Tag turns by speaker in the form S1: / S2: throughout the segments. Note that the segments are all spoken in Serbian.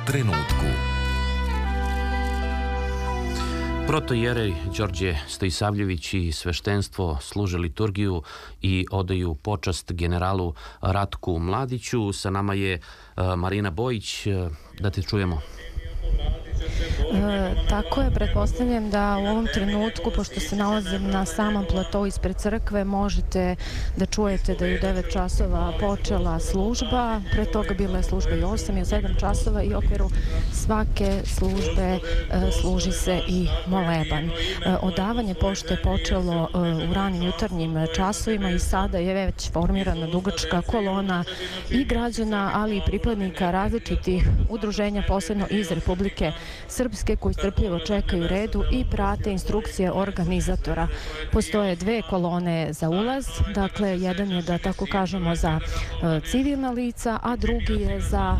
S1: trenutku.
S2: Protojerej Đorđe Stojisavljević i sveštenstvo služe liturgiju i odaju počast generalu Ratku Mladiću. Sa nama je Marina Bojić. Da te čujemo.
S3: Tako je, pretpostavljam da u ovom trenutku, pošto se nalazim na samom platou ispred crkve, možete da čujete da je u 9 časova počela služba, pre toga bila je služba i 8 i 7 časova i u okviru svake službe služi se i moleban. Odavanje pošte je počelo u ranim jutarnjim časovima i sada je već formirana dugačka kolona i građana, ali i pripadnika različitih udruženja, posebno iz Republike Srpske, koji strpljivo čekaju redu i prate instrukcije organizatora. Postoje 2 kolone za ulaz, dakle jedan je, da tako kažemo, za civilna lica, a drugi je za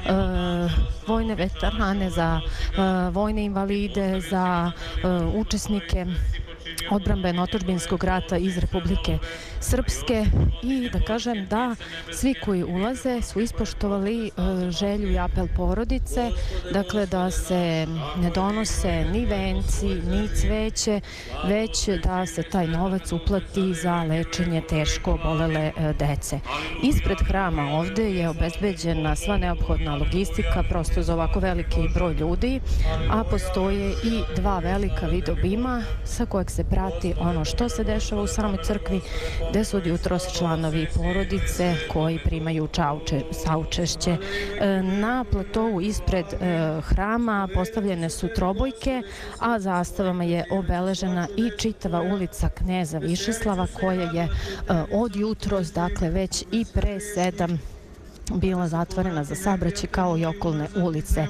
S3: vojne veterane, za vojne invalide, za učesnike odbrambeno-otadžbinskog rata iz Republike Srpske i da kažem da svi koji ulaze su ispoštovali želju i apel porodice, dakle da se ne donose ni venci, ni cveće, već da se taj novac uplati za lečenje teško obolele dece. Ispred hrama ovde je obezbeđena sva neophodna logistika, prosto za ovako veliki broj ljudi, a postoje i 2 velika videobima sa kojeg se prati ono što se dešava u samoj crkvi, gde su od jutros članovi porodice koji primaju saučešće. Na platovu ispred hrama postavljene su trobojke, a zastavama je obeležena i čitava ulica Kneza Višeslava, koja je od jutros, dakle već i pre 7 bila zatvorena za saobraćaj, kao i okolne ulice.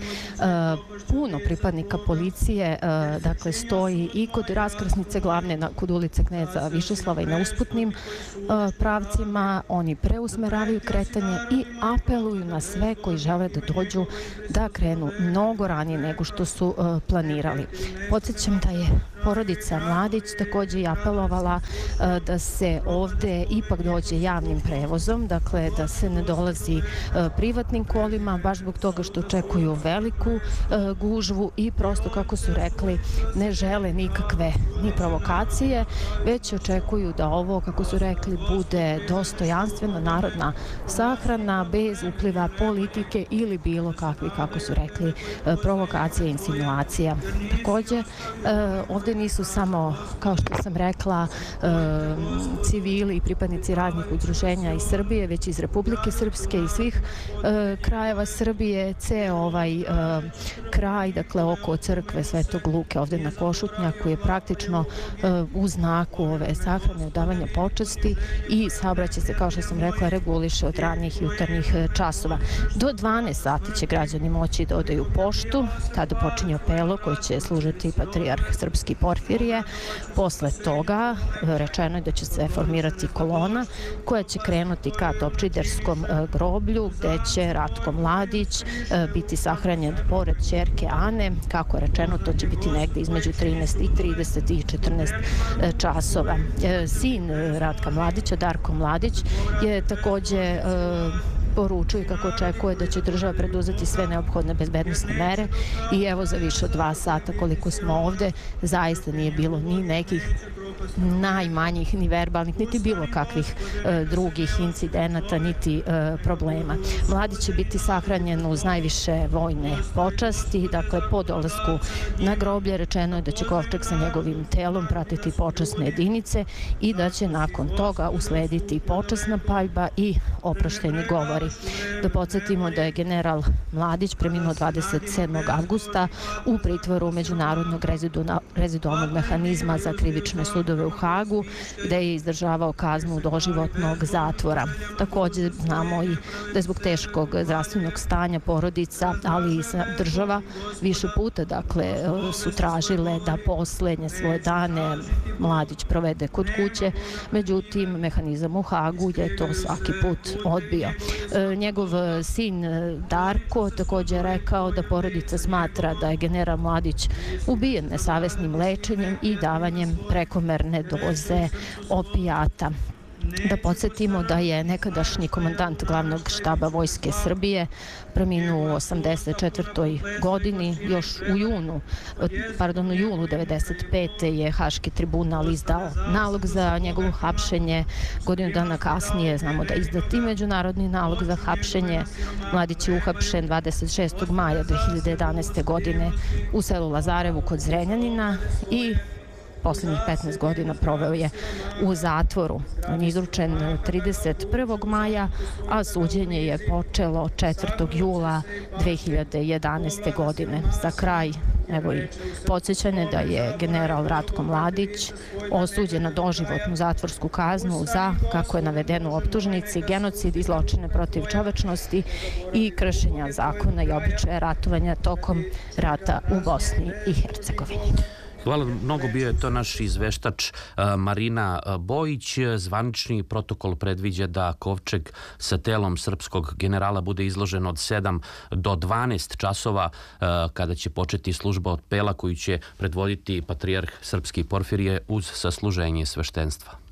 S3: Puno pripadnika policije dakle stoji i kod raskrsnice glavne kod ulice Kneza Višeslava i na usputnim pravcima. Oni preusmeravaju kretanje i apeluju na sve koji žele da dođu da krenu mnogo ranije nego što su planirali. Podsjećam da je porodica Mladić takođe i apelovala da se ovde ipak dođe javnim prevozom, dakle da se ne dolazi privatnim kolima, baš zbog toga što očekuju veliku gužvu i prosto, kako su rekli, ne žele nikakve ni provokacije, već očekuju da ovo, kako su rekli, bude dostojanstvena narodna sahrana bez upliva politike ili bilo kakvi, kako su rekli, provokacije i insinuacija. Takođe, ovde nisu samo, kao što sam rekla, civili i pripadnici raznih udruženja iz Srbije, već iz Republike Srpske i svih krajeva Srbije. Ceo ovaj kraj, dakle oko crkve Svetog Luke ovde na Košutnjaku, je praktično u znaku ove sahrane, odavanja počasti, i saobraćaj se, kao što sam rekla, reguliše od ranih jutarnjih časova. Do 12 sati će građani moći da odaju poštu, tada počinje opelo koji će služiti patrijarh srpski Porfirije. Posle toga rečeno je da će se formirati kolona koja će krenuti ka Topčiderskom groblju, gde će Ratko Mladić biti sahranjen pored ćerke Ane. Kako je rečeno, to će biti negde između 13:30 i 14 časova. Sin Ratka Mladića, Darko Mladić, je takođe poručuje kako očekuje da će država preduzeti sve neophodne bezbednosne mere i evo za više od 2 sata koliko smo ovde zaista nije bilo ni nekih najmanjih, ni verbalnih, niti bilo kakvih drugih incidenata, niti problema. Mladić će biti sahranjen uz najviše vojne počasti, dakle po dolasku na groblje rečeno je da će kovčeg sa njegovim telom pratiti počasne jedinice i da će nakon toga uslediti počasna paljba i oproštajni govori. Da podsjetimo da je general Mladić preminuo 27. avgusta u pritvoru Međunarodnog rezidualnog mehanizma za krivične sudove u Hagu, gde je izdržavao kaznu doživotnog zatvora. Takođe znamo i da je zbog teškog zdravstvenog stanja porodica, ali i država više puta, dakle, su tražile da poslednje svoje dane Mladić provede kod kuće, međutim mehanizam u Hagu je to svaki put odbio. Njegov sin Darko takođe je rekao da porodica smatra da je general Mladić ubijen nesavesnim lečenjem i davanjem prekomerne doze opijata. Da podsjetimo da je nekadašnji komandant glavnog štaba Vojske Srbije preminuo u 1984. godini. Još u julu 1995. je Haški tribunal izdao nalog za njegovo hapšenje. Godinu dana kasnije znamo da je izdat i međunarodni nalog za hapšenje. Mladić je uhapšen 26. maja 2011. godine u selu Lazarevu kod Zrenjanina i poslednjih 15 godina proveo je u zatvoru. On je izručen 31. maja, a suđenje je počelo 4. jula 2011. godine. Za kraj, evo i podsjećanje da je general Ratko Mladić osuđen na doživotnu zatvorsku kaznu za, kako je navedeno u optužnici, genocid i zločine protiv čovečnosti i kršenja zakona i običaja ratovanja tokom rata u Bosni i Hercegovini.
S2: Hvala mnogo, bio je to naš izveštač Marina Bojić. Zvanični protokol predviđa da kovčeg sa telom srpskog generala bude izložen od 7 do 12 časova kada će početi služba od pela koju će predvoditi patrijarh srpski Porfirije uz sasluženje sveštenstva.